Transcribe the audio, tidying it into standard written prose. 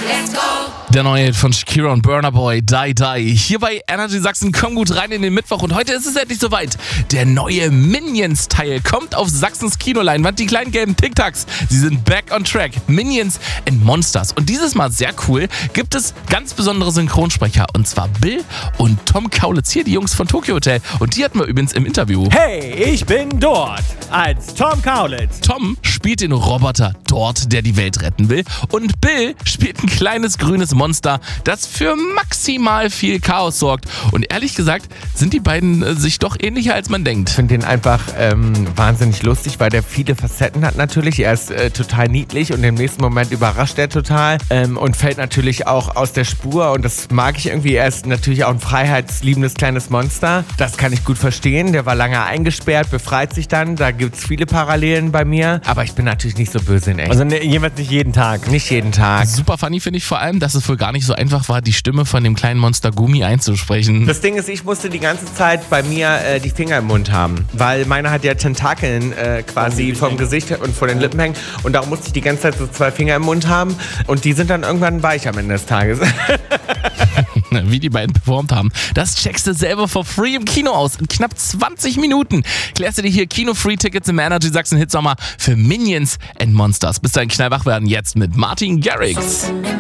Der neue von Shakira und Burna Boy, Die Die. Hier bei Energy Sachsen, komm gut rein in den Mittwoch. Und heute ist es endlich soweit. Der neue Minions-Teil kommt auf Sachsens Kinoleinwand. Die kleinen gelben Tic-Tacs, sie sind back on track. Minions and Monsters. Und dieses Mal, sehr cool, gibt es ganz besondere Synchronsprecher. Und zwar Bill und Tom Kaulitz. Hier die Jungs von Tokyo Hotel. Und die hatten wir übrigens im Interview. Hey, ich bin dort als Tom Kaulitz. Tom spielt den Roboter dort, der die Welt retten will. Und Bill spielt ein kleines grünes Monster, das für maximal viel Chaos sorgt. Und ehrlich gesagt sind die beiden sich doch ähnlicher, als man denkt. Ich finde den einfach wahnsinnig lustig, weil der viele Facetten hat natürlich. Er ist total niedlich und im nächsten Moment überrascht er total und fällt natürlich auch aus der Spur. Und das mag ich irgendwie. Er ist natürlich auch ein freiheitsliebendes kleines Monster. Das kann ich gut verstehen. Der war lange eingesperrt, befreit sich dann. Da gibt es viele Parallelen bei mir. Aber ich bin natürlich nicht so böse in echt. Also jeweils nicht jeden Tag. Nicht jeden Tag. Super funny finde ich vor allem, dass es wohl gar nicht so einfach war, die Stimme von dem kleinen Monster Gumi einzusprechen. Das Ding ist, ich musste die ganze Zeit bei mir die Finger im Mund haben, weil meiner hat ja Tentakeln quasi vom Gesicht und vor den Lippen hängen und darum musste ich die ganze Zeit so 2 Finger im Mund haben und die sind dann irgendwann weich am Ende des Tages. Wie die beiden performt haben. Das checkst du selber for free im Kino aus. In knapp 20 Minuten klärst du dir hier Kino-Free-Tickets im Energy Sachsen Hitsommer für Minions and Monsters. Bis dahin knallwach werden jetzt mit Martin Garrix.